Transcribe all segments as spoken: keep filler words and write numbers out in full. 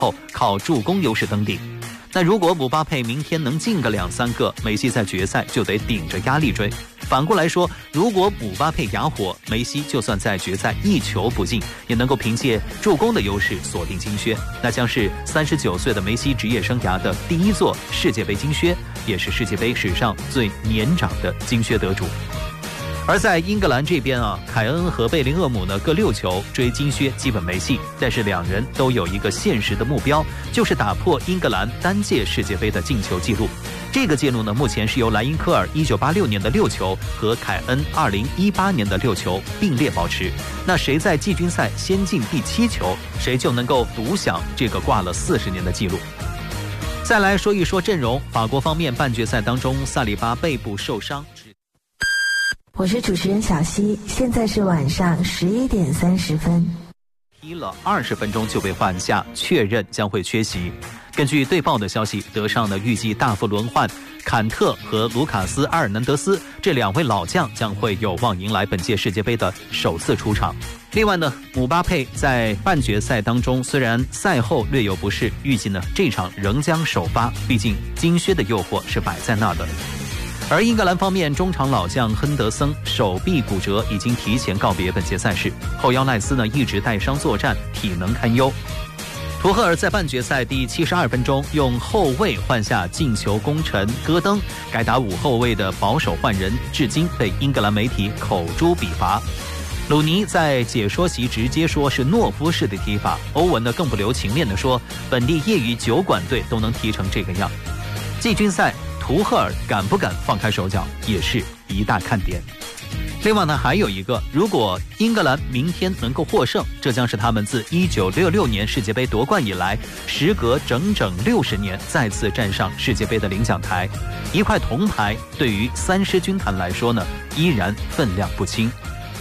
后靠助攻优势登顶。那如果姆巴佩明天能进个两三个，梅西在决赛就得顶着压力追。反过来说，如果姆巴佩哑火，梅西就算在决赛一球不进，也能够凭借助攻的优势锁定金靴，那将是三十九岁的梅西职业生涯的第一座世界杯金靴，也是世界杯史上最年长的金靴得主。而在英格兰这边啊，凯恩和贝林厄姆呢各六球追金靴基本没戏，但是两人都有一个现实的目标，就是打破英格兰单届世界杯的进球纪录。这个记录呢，目前是由莱因科尔一九八六年的六球和凯恩二零一八年的六球并列保持。那谁在季军赛先进第七球，谁就能够独享这个挂了四十年的记录。再来说一说阵容，法国方面半决赛当中，萨里巴背部受伤。 我是主持人小溪，现在是晚上十一点三十分。 踢了二十分钟就被换下，确认将会缺席。根据队报的消息，德尚呢预计大幅轮换，坎特和卢卡斯·阿尔南德斯这两位老将将会有望迎来本届世界杯的首次出场。另外呢，姆巴佩在半决赛当中虽然赛后略有不适，预计呢这场仍将首发，毕竟金靴的诱惑是摆在那的。而英格兰方面，中场老将亨德森手臂骨折，已经提前告别本届赛事。后腰赖斯呢一直带伤作战，体能堪忧。图赫尔在半决赛第七十二分钟用后卫换下进球功臣戈登，该打五后卫的保守换人，至今被英格兰媒体口诛笔伐。鲁尼在解说席直接说是懦夫式的踢法，欧文呢更不留情面地说，本地业余酒馆队都能踢成这个样。季军赛图赫尔敢不敢放开手脚，也是一大看点。另外呢，还有一个，如果英格兰明天能够获胜，这将是他们自一九六六年世界杯夺冠以来，时隔整整六十年再次站上世界杯的领奖台。一块铜牌对于三狮军团来说呢，依然分量不轻。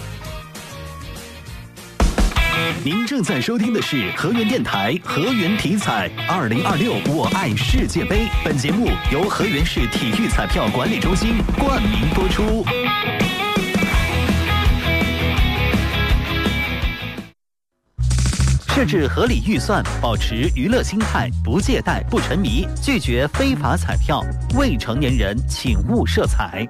您正在收听的是河源电台河源体彩二零二六我爱世界杯，本节目由河源市体育彩票管理中心冠名播出。设置合理预算，保持娱乐心态，不借贷不沉迷，拒绝非法彩票，未成年人请勿涉彩。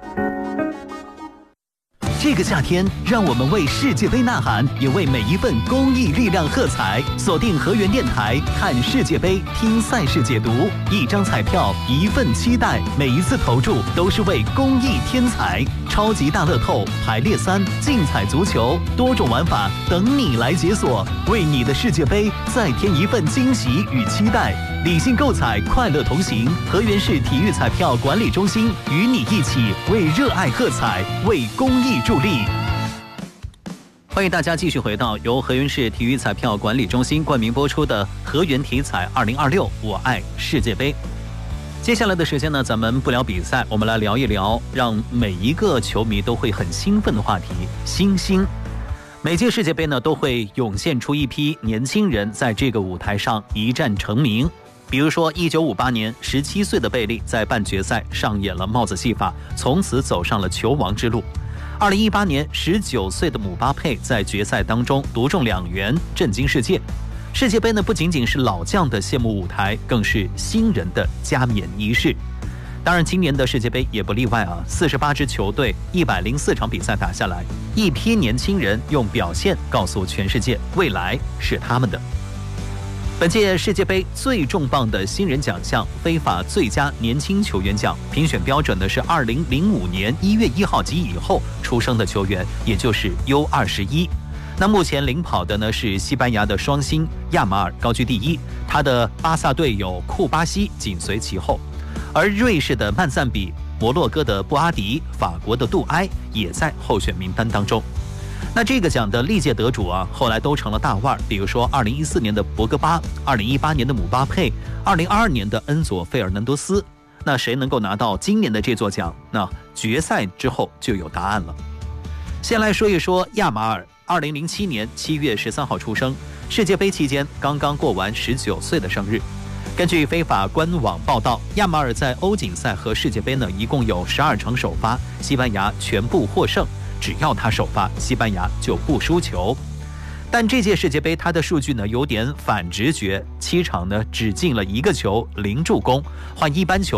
这个夏天，让我们为世界杯呐喊，也为每一份公益力量喝彩。锁定河源电台，看世界杯，听赛事解读。一张彩票，一份期待，每一次投注都是为公益添彩。超级大乐透、排列三、竞彩足球，多种玩法等你来解锁，为你的世界杯再添一份惊喜与期待。理性购彩，快乐同行。河源市体育彩票管理中心与你一起为热爱喝彩，为公益助力。 欢迎大家继续回到由河源市体育彩票管理中心冠名播出的河源体彩二零二六我爱世界杯。接下来的时间呢，咱们不聊比赛，我们来聊一聊让每一个球迷都会很兴奋的话题——新星。每届世界杯呢，都会涌现出一批年轻人在这个舞台上一战成名。比如说一九五八年，十七岁的贝利在半决赛上演了帽子戏法，从此走上了球王之路。二零一八年，十九岁的姆巴佩在决赛当中独中两元，震惊世界。世界杯呢，不仅仅是老将的谢幕舞台，更是新人的加冕仪式。当然，今年的世界杯也不例外啊！四十八支球队，一百零四场比赛打下来，一批年轻人用表现告诉全世界，未来是他们的。本届世界杯最重磅的新人奖项——非法最佳年轻球员奖，评选标准呢是二零零五年一月一号及以后出生的球员，也就是 U 二十一。那目前领跑的呢是西班牙的双星亚马尔高居第一，他的巴萨队友库巴西紧随其后，而瑞士的曼赞比、摩洛哥的布阿迪、法国的杜埃也在候选名单当中。那这个奖的历届得主啊，后来都成了大腕，比如说二零一四年的博格巴，二零一八年的姆巴佩，二零二二年的恩佐费尔南多斯。那谁能够拿到今年的这座奖？那决赛之后就有答案了。先来说一说亚马尔，二零零七年七月十三号出生，世界杯期间刚刚过完十九岁的生日。根据非法官网报道，亚马尔在欧锦赛和世界杯呢，一共有十二场首发，西班牙全部获胜。只要他首发，西班牙就不输球。 但这届世界杯它的数据呢有点反直觉，七场呢只进了一个球，零助攻，换一般球